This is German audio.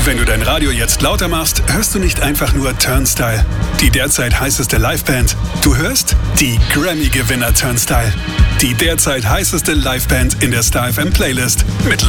Wenn du dein Radio jetzt lauter machst, hörst du nicht einfach nur Turnstile, die derzeit heißeste Liveband. Du hörst die Grammy-Gewinner Turnstile, die derzeit heißeste Liveband in der Star FM Playlist mit